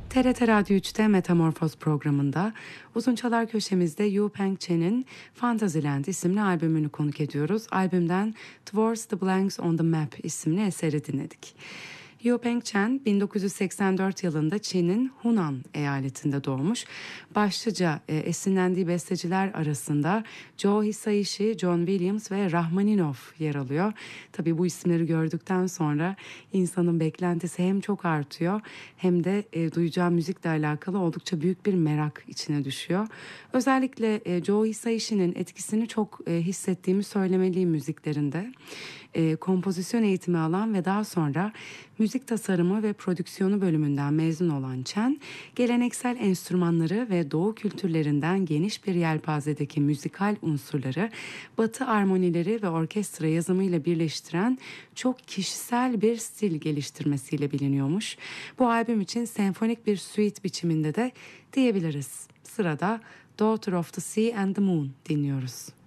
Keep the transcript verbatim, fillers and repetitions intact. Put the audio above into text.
T R T Radyo üçte Metamorfoz programında Uzun Çalar Köşemizde Yu Peng Chen'in Fantasyland isimli albümünü konuk ediyoruz. Albümden Towards the Blanks on the Map isimli eseri dinledik. Yu Peng Chen bin dokuz yüz seksen dört yılında Çin'in Hunan eyaletinde doğmuş. Başlıca e, esinlendiği besteciler arasında Joe Hisaishi, John Williams ve Rachmaninoff yer alıyor. Tabii bu isimleri gördükten sonra insanın beklentisi hem çok artıyor hem de e, duyacağı müzikle alakalı oldukça büyük bir merak içine düşüyor. Özellikle e, Joe Hisaishi'nin etkisini çok e, hissettiğimi söylemeliyim müziklerinde. E, kompozisyon eğitimi alan ve daha sonra müzik tasarımı ve prodüksiyonu bölümünden mezun olan Chen, geleneksel enstrümanları ve doğu kültürlerinden geniş bir yelpazedeki müzikal unsurları, batı armonileri ve orkestra yazımıyla birleştiren çok kişisel bir stil geliştirmesiyle biliniyormuş. Bu albüm için senfonik bir suite biçiminde de diyebiliriz. Sırada Daughter of the Sea and the Moon dinliyoruz.